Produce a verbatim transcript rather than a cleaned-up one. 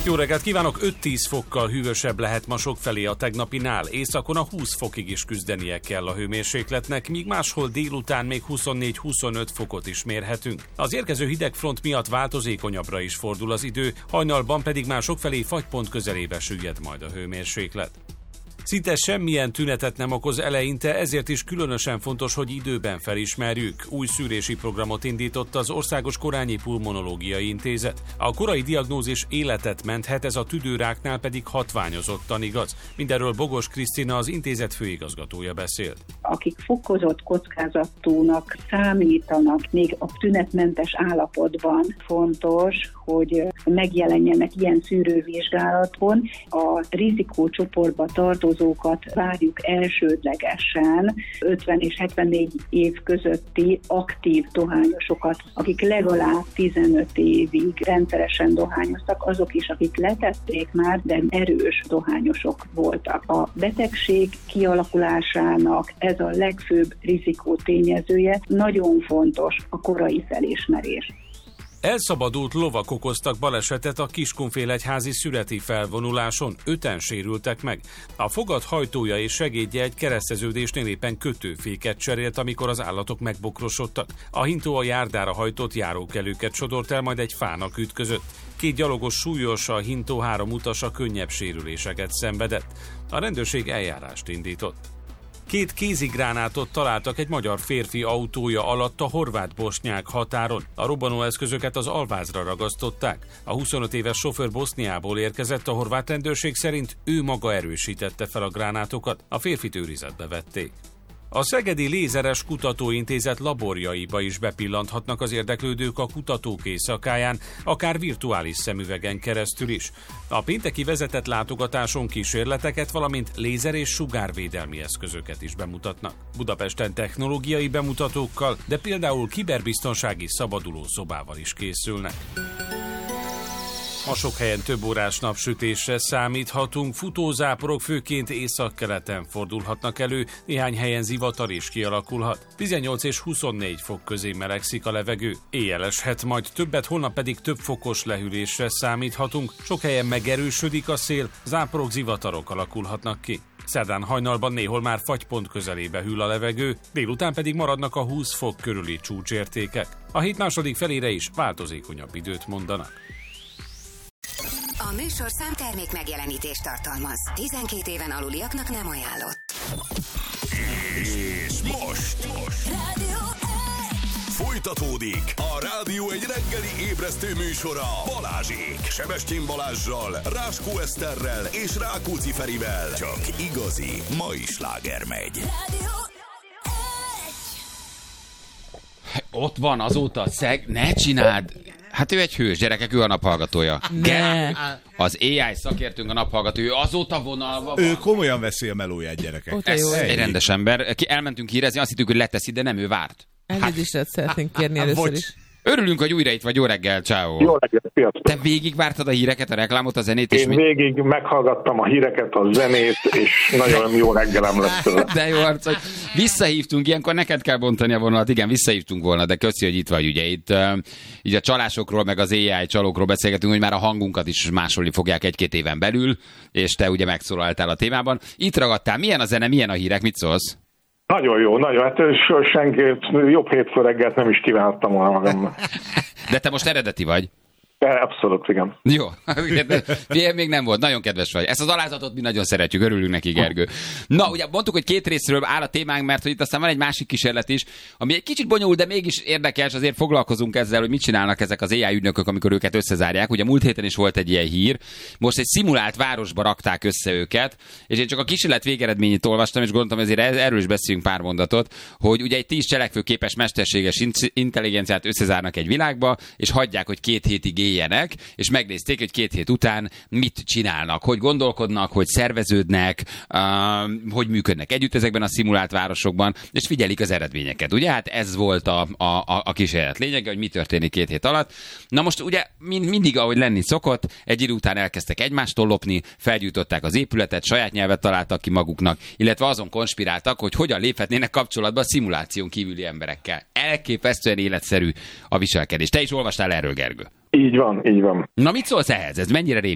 Jó reggelt kívánok! öt-tíz fokkal hűvösebb lehet ma sokfelé a tegnapinál. Északon a húsz fokig is küzdenie kell a hőmérsékletnek, míg máshol délután még huszonnégy-huszonöt fokot is mérhetünk. Az érkező hidegfront miatt változékonyabbra is fordul az idő, hajnalban pedig már sokfelé fagypont közelébe süllyed majd a hőmérséklet. Szinte semmilyen tünetet nem okoz eleinte, ezért is különösen fontos, hogy időben felismerjük. Új szűrési programot indított az Országos Korányi Pulmonológiai Intézet. A korai diagnózis életet menthet, ez a tüdőráknál pedig hatványozottan igaz. Mindenről Bogos Krisztina, az intézet főigazgatója beszélt. Akik fokozott kockázatúnak számítanak, még a tünetmentes állapotban fontos, hogy megjelenjenek ilyen szűrővizsgálaton. A rizikócsoportba tartozókat várjuk elsődlegesen, ötven és hetvennégy év közötti aktív dohányosokat, akik legalább tizenöt évig rendszeresen dohányoztak, azok is, akik letették már, de erős dohányosok voltak. A betegség kialakulásának ez a legfőbb rizikó tényezője, nagyon fontos a korai felismerés. Elszabadult lovak okoztak balesetet a Kiskunfélegyházi szüreti felvonuláson, öten sérültek meg. A fogad hajtója és segédje egy kereszteződésnél éppen kötőféket cserélt, amikor az állatok megbokrosodtak. A hintó a járdára hajtott járókelőket sodort el, majd egy fának ütközött. Két gyalogos súlyos, a hintó három utasa könnyebb sérüléseket szenvedett. A rendőrség eljárást indított. Két kézigránátot találtak egy magyar férfi autója alatt a horvát-bosnyák határon. A robbanóeszközöket az alvázra ragasztották. A huszonöt éves sofőr Boszniából érkezett, a horvát rendőrség szerint ő maga erősítette fel a gránátokat. A férfit őrizetbe vették. A Szegedi Lézeres Kutatóintézet laborjaiba is bepillanthatnak az érdeklődők a kutatók éjszakáján, akár virtuális szemüvegen keresztül is. A pénteki vezetett látogatáson kísérleteket, valamint lézer- és sugárvédelmi eszközöket is bemutatnak. Budapesten technológiai bemutatókkal, de például kiberbiztonsági szabaduló szobával is készülnek. Ma sok helyen több órás napsütésre számíthatunk, futózáporok főként északkeleten fordulhatnak elő, néhány helyen zivatar is kialakulhat. tizennyolc és huszonnégy fok közé melegszik a levegő, éjjel eshet majd többet, holnap pedig több fokos lehűlésre számíthatunk, sok helyen megerősödik a szél, záporok, zivatarok alakulhatnak ki. Szerdán hajnalban néhol már fagypont közelébe hűl a levegő, délután pedig maradnak a húsz fok körüli csúcsértékek. A hét második felére is változékonyabb időt mondanak. A műsor számtermék megjelenítést tartalmaz. tizenkét éven aluliaknak nem ajánlott. És most, most. Rádió folytatódik a Rádió egy reggeli ébresztő műsora Balázsék. Sebestyén Balázssal, Ráskó Eszterrel és Rákóczi Ferivel. Csak igazi mai sláger megy. Rádió Ott van azóta szeg... Ne csináld! Hát ő egy hős, gyerekek, ő a naphallgatója. Ne. Az á i szakértőnk a naphallgató, ő azóta vonalva van. Ő komolyan veszi a melóját, gyerekek. Ez egy rendes ember. Elmentünk hírezni, azt hittük, hogy leteszi, de nem, ő várt. Elnézést szeretnénk kérni először is. Örülünk, hogy újra itt vagy. Jó reggel, ciao. Jó reggel, sziasztok. Te végigvártad a híreket, a reklámot, a zenét? Én és mi... végig meghallgattam a híreket, a zenét, és nagyon jó reggelem lett tőle. De jó arc, hogy visszahívtunk, ilyenkor neked kell bontani a vonalat. Igen, visszahívtunk volna, de köszi, hogy itt vagy. Ugye itt uh, így a csalásokról, meg az á i csalókról beszélgetünk, hogy már a hangunkat is másolni fogják egy-két éven belül, és te ugye megszólaltál a témában. Itt ragadtál. Milyen a zene, milyen a hírek, mit szólsz? Nagyon jó, nagyon. Hát senkit jobb hétfő reggelt nem is kívántam volna magamnak. De te most eredeti vagy? Abszolút, igen. Jó, ilyen még nem volt, nagyon kedves vagy. Ezt az alázatot mi nagyon szeretjük, örülünk neki, Gergő. Na, ugye mondtuk, hogy két részről áll a témánk, mert hogy itt aztán van egy másik kísérlet is, ami egy kicsit bonyolult, de mégis érdekes, azért foglalkozunk ezzel, hogy mit csinálnak ezek az á i ügynökök, amikor őket összezárják. Ugye múlt héten is volt egy ilyen hír, most egy szimulált városba rakták össze őket, és én csak a kísérlet végeredményét olvastam, és gondoltam, ezért erről is beszéljünk pár mondatot, hogy ugye egy tíz cselekvőképes mesterséges intelligenciát összezárnak egy világba, és hagyják, hogy két hétig éljenek, és megnézték, hogy két hét után mit csinálnak, hogy gondolkodnak, hogy szerveződnek, uh, hogy működnek együtt ezekben a szimulált városokban, és figyelik az eredményeket. Ugye, hát ez volt a, a, a kísérlet lényege, hogy mi történik két hét alatt. Na most ugye mind, mindig, ahogy lenni szokott, egy idő után elkezdtek egymástól lopni, felgyújtották az épületet, saját nyelvet találtak ki maguknak, illetve azon konspiráltak, hogy hogyan léphetnének kapcsolatba a szimuláción kívüli emberekkel. Elképesztően életszerű a viselkedés. Te is olvastál erről, Gergő? Így van, így van. Na mit szólsz ehhez? Ez mennyire rémisztő?